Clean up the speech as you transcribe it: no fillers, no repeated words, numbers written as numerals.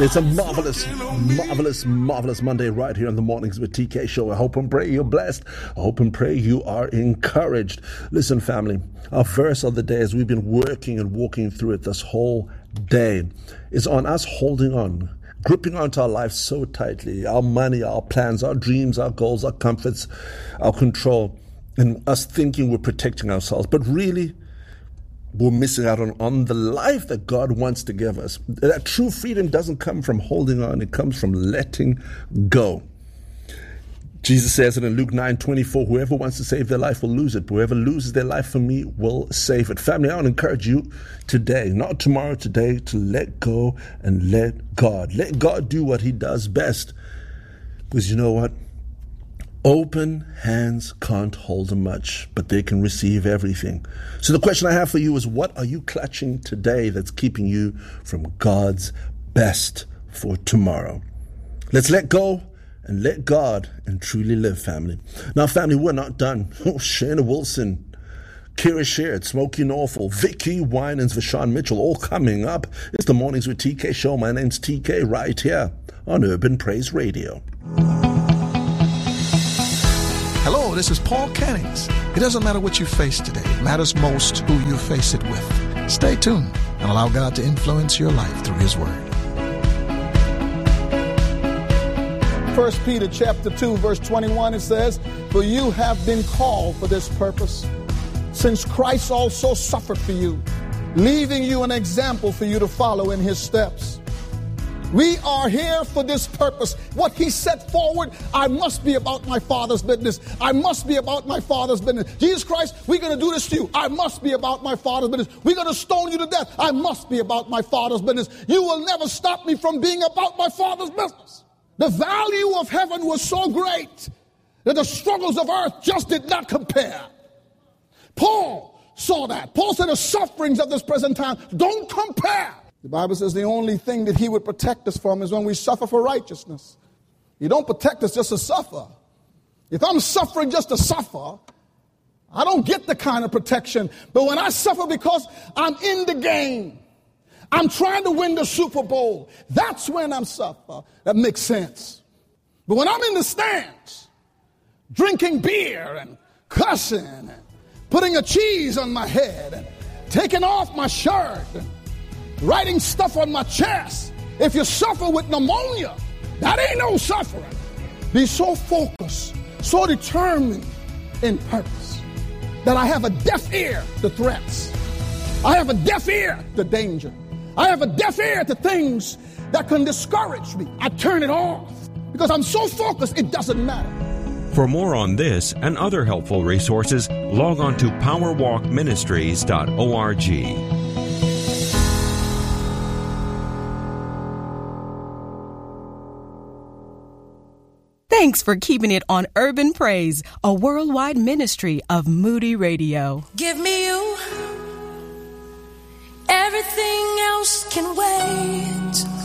It's a marvelous, marvelous, marvelous Monday right here on the Mornings with TK show. I hope and pray you're blessed. I hope and pray you are encouraged. Listen, family, our verse of the day, as we've been working and walking through it this whole day, is on us holding on, gripping onto our life so tightly, our money, our plans, our dreams, our goals, our comforts, our control, and us thinking we're protecting ourselves, but really we're missing out on the life that God wants to give us. That true freedom doesn't come from holding on. It comes from letting go. Jesus says it in Luke 9:24, whoever wants to save their life will lose it. But whoever loses their life for me will save it. Family, I want to encourage you today, not tomorrow, today, to let go and let God. Let God do what he does best. Because you know what? Open hands can't hold much, but they can receive everything. So the question I have for you is, what are you clutching today that's keeping you from God's best for tomorrow? Let's let go and let God and truly live, family. Now, family, we're not done. Shayna Wilson, Kira Sheard, Smokey Norfolk, Vicky Winans, Vashawn Mitchell, all coming up. It's the Mornings with TK show. My name's TK right here on Urban Praise Radio. Hello, this is Paul Cannings. It doesn't matter what you face today. It matters most who you face it with. Stay tuned and allow God to influence your life through his word. 1 Peter chapter 2, verse 21, it says, for you have been called for this purpose, since Christ also suffered for you, leaving you an example for you to follow in his steps. We are here for this purpose. What he set forward, I must be about my Father's business. I must be about my Father's business. Jesus Christ, we're going to do this to you. I must be about my Father's business. We're going to stone you to death. I must be about my Father's business. You will never stop me from being about my Father's business. The value of heaven was so great that the struggles of earth just did not compare. Paul saw that. Paul said the sufferings of this present time don't compare. The Bible says the only thing that he would protect us from is when we suffer for righteousness. He don't protect us just to suffer. If I'm suffering just to suffer, I don't get the kind of protection. But when I suffer because I'm in the game, I'm trying to win the Super Bowl, that's when I'm suffering. That makes sense. But when I'm in the stands, drinking beer and cussing and putting a cheese on my head and taking off my shirt and writing stuff on my chest. If you suffer with pneumonia, that ain't no suffering. Be so focused, so determined in purpose that I have a deaf ear to threats. I have a deaf ear to danger. I have a deaf ear to things that can discourage me. I turn it off because I'm so focused it doesn't matter. For more on this and other helpful resources, log on to powerwalkministries.org. Thanks for keeping it on Urban Praise, a worldwide ministry of Moody Radio. Give me you. Everything else can wait.